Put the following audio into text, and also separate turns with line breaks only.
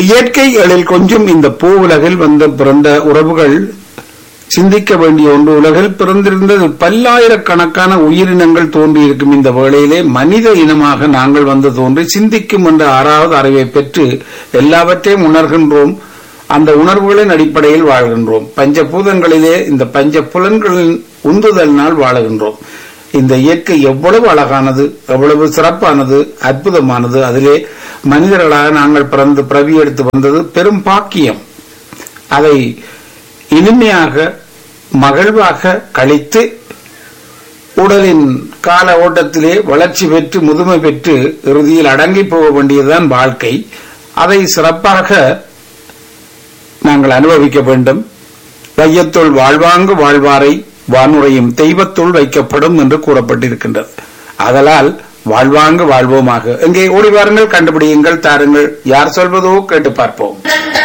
இயற்கை எழில் கொஞ்சம் இந்த பூ உலகில் வந்து பிறந்த உறவுகள் சிந்திக்க வேண்டிய ஒன்று. உலகில் பிறந்திருந்தது பல்லாயிரக்கணக்கான உயிரினங்கள் தோன்றியிருக்கும் இந்த வேளையிலே மனித இனமாக நாங்கள் வந்து தோன்றி சிந்திக்கும் என்ற 6வது அறிவை பெற்று எல்லாவற்றையும் உணர்கின்றோம். அந்த உணர்வுகளின் அடிப்படையில் வாழ்கின்றோம். பஞ்சபூதங்களிலே இந்த பஞ்ச புலன்களின் உந்துதலினால் வாழுகின்றோம். இந்த இயற்கை எவ்வளவு அழகானது, எவ்வளவு சிறப்பானது, அற்புதமானது. அதிலே மனிதர்களாக நாங்கள் பிறந்து பிரவி எடுத்து வந்தது பெரும் பாக்கியம். அதை இனிமையாக மகிழ்வாக கழித்து உடலின் கால ஓட்டத்திலே வளர்ச்சி பெற்று முதுமை பெற்று இறுதியில் அடங்கி போக வேண்டியதுதான் வாழ்க்கை. அதை சிறப்பாக நாங்கள் அனுபவிக்க வேண்டும். வையத்துள் வாழ்வாங்கு வாழ்வாரை வானுரையும் தெய்வத்துள் வைக்கப்படும் என்று கூறப்பட்டிருக்கின்றது. அதனால் வாழ்வாங்கு வாழ்வோமாக. இங்கே ஓடி வாருங்கள், கண்டுபிடியுங்கள், தாருங்கள். யார் சொல்வதோ கேட்டு பார்ப்போம்.